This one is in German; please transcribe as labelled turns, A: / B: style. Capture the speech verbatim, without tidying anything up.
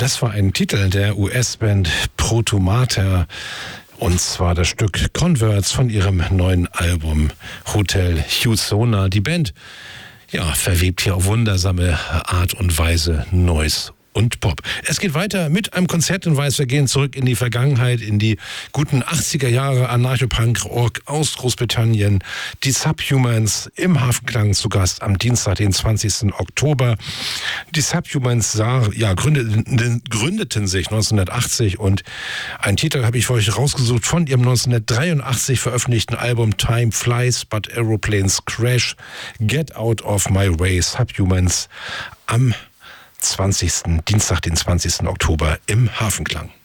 A: Das war ein Titel der U S-Band Proto Mater. Und zwar das Stück Converts von ihrem neuen Album Hotel Housona. Die Band, ja, verwebt hier auf wundersame Art und Weise Noise und Pop. Es geht weiter mit einem Konzerthinweis. Wir gehen zurück in die Vergangenheit, in die guten achtziger Jahre. Anarcho-Punk-Rock aus Großbritannien. Die Subhumans im Hafenklang zu Gast am Dienstag, den zwanzigsten Oktober. Die Subhumans sah, ja, gründeten, gründeten sich neunzehnhundertachtzig und einen Titel habe ich für euch rausgesucht von ihrem neunzehnhundertdreiundachtzig veröffentlichten Album Time Flies But Aeroplanes Crash. Get Out of My Way. Subhumans am zwanzigsten Dienstag, den zwanzigsten Oktober im Hafenklang.